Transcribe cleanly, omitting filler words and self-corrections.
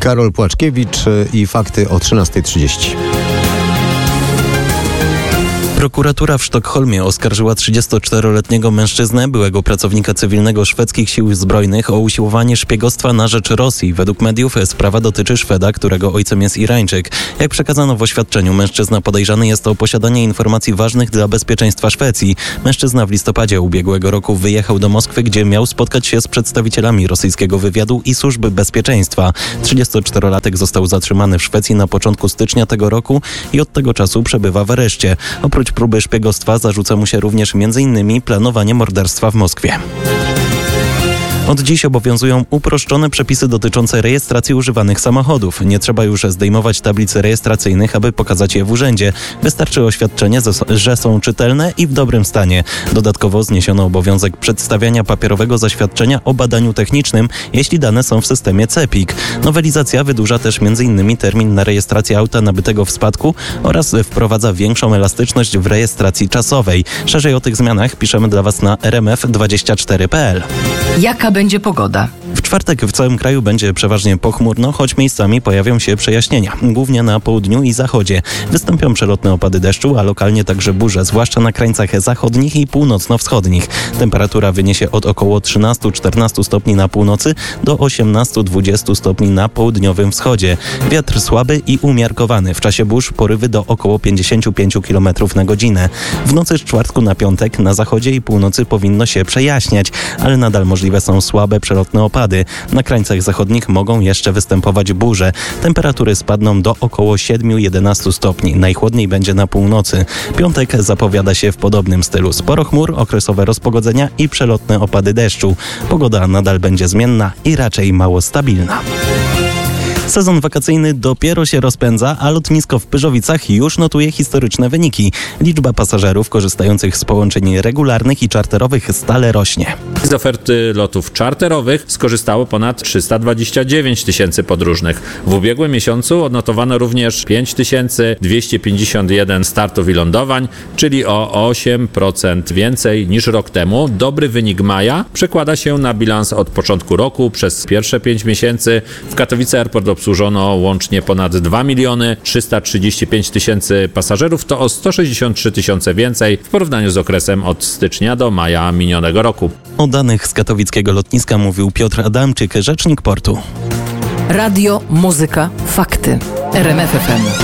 Karol Płaczkiewicz i fakty o 13:30. Prokuratura w Sztokholmie oskarżyła 34-letniego mężczyznę, byłego pracownika cywilnego szwedzkich sił zbrojnych, o usiłowanie szpiegostwa na rzecz Rosji. Według mediów sprawa dotyczy Szweda, którego ojcem jest Irańczyk. Jak przekazano w oświadczeniu, mężczyzna podejrzany jest o posiadanie informacji ważnych dla bezpieczeństwa Szwecji. Mężczyzna w listopadzie ubiegłego roku wyjechał do Moskwy, gdzie miał spotkać się z przedstawicielami rosyjskiego wywiadu i służby bezpieczeństwa. 34-latek został zatrzymany w Szwecji na początku stycznia tego roku i od tego czasu przebywa w areszcie. Oprócz próby szpiegostwa zarzuca mu się również m.in. planowanie morderstwa w Moskwie. Od dziś obowiązują uproszczone przepisy dotyczące rejestracji używanych samochodów. Nie trzeba już zdejmować tablic rejestracyjnych, aby pokazać je w urzędzie. Wystarczy oświadczenie, że są czytelne i w dobrym stanie. Dodatkowo zniesiono obowiązek przedstawiania papierowego zaświadczenia o badaniu technicznym, jeśli dane są w systemie CEPiK. Nowelizacja wydłuża też m.in. termin na rejestrację auta nabytego w spadku oraz wprowadza większą elastyczność w rejestracji czasowej. Szerzej o tych zmianach piszemy dla Was na rmf24.pl. Jaka będzie pogoda? W czwartek w całym kraju będzie przeważnie pochmurno, choć miejscami pojawią się przejaśnienia. Głównie na południu i zachodzie. Wystąpią przelotne opady deszczu, a lokalnie także burze, zwłaszcza na krańcach zachodnich i północno-wschodnich. Temperatura wyniesie od około 13-14 stopni na północy do 18-20 stopni na południowym wschodzie. Wiatr słaby i umiarkowany. W czasie burz porywy do około 55 km na godzinę. W nocy z czwartku na piątek na zachodzie i północy powinno się przejaśniać, ale nadal możliwe są słabe przelotne opady. Na krańcach zachodnich mogą jeszcze występować burze. Temperatury spadną do około 7-11 stopni. Najchłodniej będzie na północy. Piątek zapowiada się w podobnym stylu. Sporo chmur, okresowe rozpogodzenia i przelotne opady deszczu. Pogoda nadal będzie zmienna i raczej mało stabilna. Sezon wakacyjny dopiero się rozpędza, a lotnisko w Pyrzowicach już notuje historyczne wyniki. Liczba pasażerów korzystających z połączeń regularnych i czarterowych stale rośnie. Z oferty lotów czarterowych skorzystało ponad 329 tysięcy podróżnych. W ubiegłym miesiącu odnotowano również 5251 startów i lądowań, czyli o 8% więcej niż rok temu. Dobry wynik maja przekłada się na bilans od początku roku. Przez pierwsze 5 miesięcy w Katowice Airport obsłużono łącznie ponad 2 335 tysięcy pasażerów, to o 163 tysiące więcej w porównaniu z okresem od stycznia do maja minionego roku. O danych z katowickiego lotniska mówił Piotr Adamczyk, rzecznik portu. Radio, muzyka, fakty. RMF FM.